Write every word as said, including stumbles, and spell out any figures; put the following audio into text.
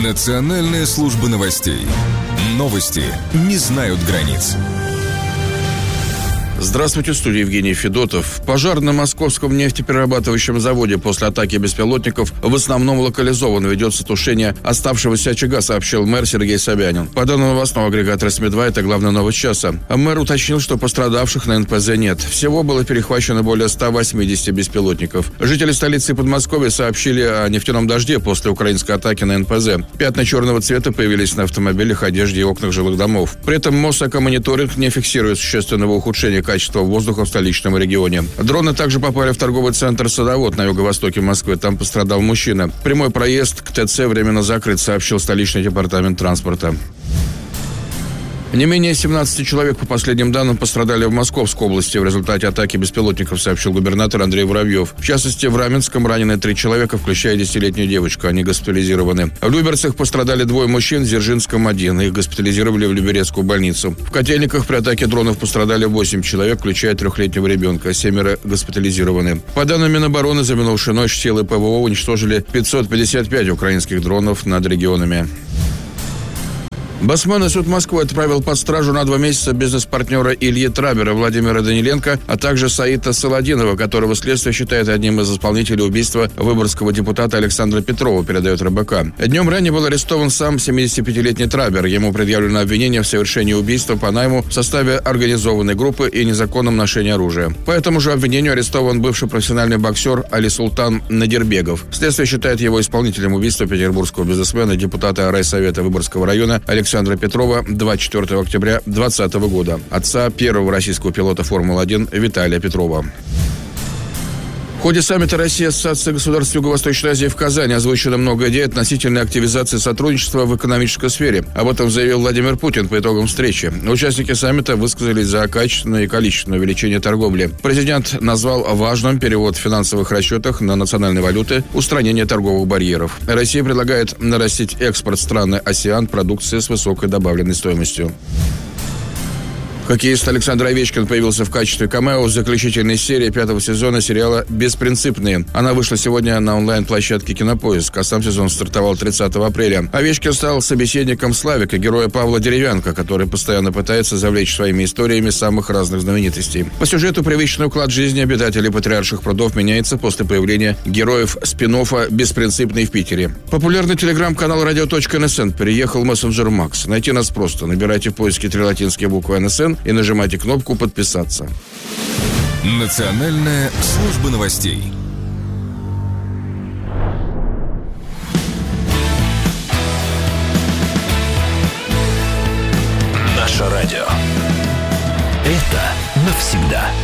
Национальная служба новостей. Новости не знают границ. Здравствуйте, в студии Евгений Федотов. Пожар на московском нефтеперерабатывающем заводе после атаки беспилотников в основном локализован. Ведется тушение оставшегося очага, сообщил мэр Сергей Собянин. По данным новостного агрегатора СМИ два, это главная новость часа. Мэр уточнил, что пострадавших на эн пэ зэ нет. Всего было перехвачено более ста восьмидесяти беспилотников. Жители столицы и Подмосковья сообщили о нефтяном дожде после украинской атаки на эн пэ зэ. Пятна черного цвета появились на автомобилях, одежде и окнах жилых домов. При этом Мосэкомониторинг не фиксирует существенного ухудшения качества воздуха в столичном регионе. Дроны также попали в торговый центр «Садовод» на юго-востоке Москвы. Там пострадал мужчина. Прямой проезд к тэ цэ временно закрыт, сообщил столичный департамент транспорта. Не менее семнадцати человек, по последним данным, пострадали в Московской области в результате атаки беспилотников, сообщил губернатор Андрей Воробьев. В частности, в Раменском ранены три человека, включая десятилетнюю девочку. Они госпитализированы. В Люберцах пострадали двое мужчин, в Дзержинском один. Их госпитализировали в Люберецкую больницу. В Котельниках при атаке дронов пострадали восемь человек, включая трехлетнего ребенка. Семеро госпитализированы. По данным Минобороны, за минувшую ночь силы пэ вэ о уничтожили пятьсот пятьдесят пять украинских дронов над регионами. Басманный суд Москвы отправил под стражу на два месяца бизнес-партнера Ильи Трабера Владимира Даниленко, а также Саита Саладинова, которого следствие считает одним из исполнителей убийства выборгского депутата Александра Петрова, передает эр бэ ка. Днем ранее был арестован сам семидесятипятилетний Трабер. Ему предъявлено обвинение в совершении убийства по найму в составе организованной группы и незаконном ношении оружия. По этому же обвинению арестован бывший профессиональный боксер Алисултан Надирбегов. Следствие считает его исполнителем убийства петербургского бизнесмена, депутата райсовета Выборгского района Александра Александра Петрова двадцать четвёртого октября двадцатого года, отца первого российского пилота Формулы один Виталия Петрова. В ходе саммита России-Ассоциации государств Юго-Восточной Азии в Казани озвучено много идей относительно активизации сотрудничества в экономической сфере. Об этом заявил Владимир Путин по итогам встречи. Участники саммита высказались за качественное и количественное увеличение торговли. Президент назвал важным перевод в финансовых расчетах на национальные валюты, устранение торговых барьеров. Россия предлагает нарастить экспорт страны АСЕАН продукции с высокой добавленной стоимостью. Хоккеист Александр Овечкин появился в качестве камео в заключительной серии пятого сезона сериала «Беспринципные». Она вышла сегодня на онлайн-площадке «Кинопоиск», а сам сезон стартовал тридцатого апреля. Овечкин стал собеседником Славика, героя Павла Деревянко, который постоянно пытается завлечь своими историями самых разных знаменитостей. По сюжету привычный уклад жизни обитателей Патриарших прудов меняется после появления героев спин-оффа «Беспринципные» в Питере. Популярный телеграм-канал радио точка эн эс эн переехал в мессенджер Макс. Найти нас просто. Набирайте в поиске три латинские буквы эн эс эн и нажимайте кнопку «Подписаться». Национальная служба новостей. Наше радио. Это навсегда.